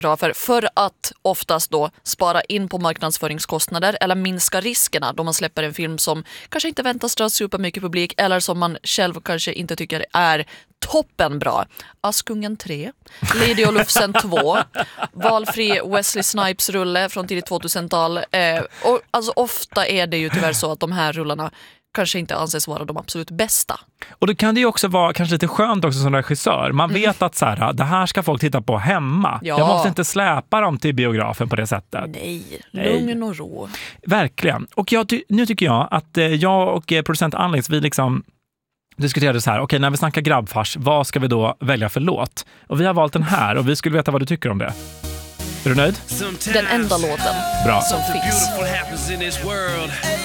För att oftast då spara in på marknadsföringskostnader eller minska riskerna då man släpper en film som kanske inte väntas dra supermycket publik eller som man själv kanske inte tycker är toppenbra. Askungen 3, Lady och Lufsen 2, valfri Wesley Snipes-rulle från tidigt 2000-tal. Och alltså ofta är det ju tyvärr så att de här rullarna kanske inte anses vara de absolut bästa. Och då kan det ju också vara kanske lite skönt också som regissör. Man vet att så här, det här ska folk titta på hemma. Ja. Jag måste inte släpa dem till biografen på det sättet. Nej, lugn och ro. Verkligen. Och nu tycker jag att jag och producent Alex, vi liksom diskuterade så här, okej, när vi snackar grabbfars, vad ska vi då välja för låt? Och vi har valt den här och vi skulle veta vad du tycker om det. Är du nöjd? Den enda låten Bra. som finns.